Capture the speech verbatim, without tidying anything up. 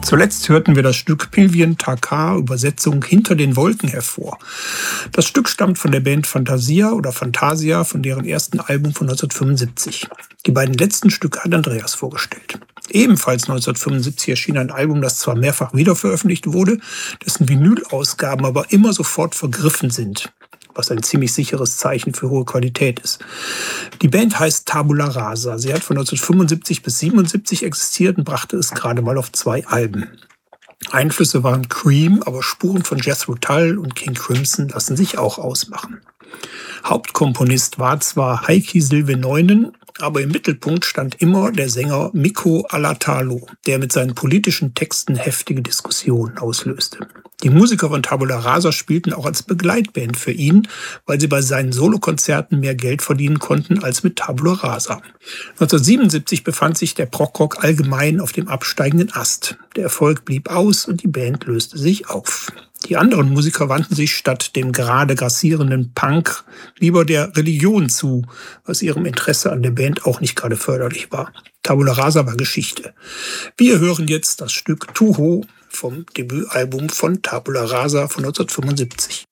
Zuletzt hörten wir das Stück Pilvien Takar, Übersetzung Hinter den Wolken hervor. Das Stück stammt von der Band Fantasia oder Fantasia, von deren ersten Album von neunzehnhundertfünfundsiebzig. Die beiden letzten Stücke hat Andreas vorgestellt. Ebenfalls neunzehnhundertfünfundsiebzig erschien ein Album, das zwar mehrfach wiederveröffentlicht wurde, dessen Vinylausgaben aber immer sofort vergriffen sind, was ein ziemlich sicheres Zeichen für hohe Qualität ist. Die Band heißt Tabula Rasa. Sie hat von neunzehnhundertfünfundsiebzig bis siebenundsiebzig existiert und brachte es gerade mal auf zwei Alben. Einflüsse waren Cream, aber Spuren von Jethro Tull und King Crimson lassen sich auch ausmachen. Hauptkomponist war zwar Heikki Silvennoinen, aber im Mittelpunkt stand immer der Sänger Mikko Alatalo, der mit seinen politischen Texten heftige Diskussionen auslöste. Die Musiker von Tabula Rasa spielten auch als Begleitband für ihn, weil sie bei seinen Solokonzerten mehr Geld verdienen konnten als mit Tabula Rasa. neunzehnhundertsiebenundsiebzig befand sich der Prog-Rock allgemein auf dem absteigenden Ast. Der Erfolg blieb aus und die Band löste sich auf. Die anderen Musiker wandten sich statt dem gerade grassierenden Punk lieber der Religion zu, was ihrem Interesse an der Band auch nicht gerade förderlich war. Tabula Rasa war Geschichte. Wir hören jetzt das Stück Tuho vom Debütalbum von Tabula Rasa von neunzehnhundertfünfundsiebzig.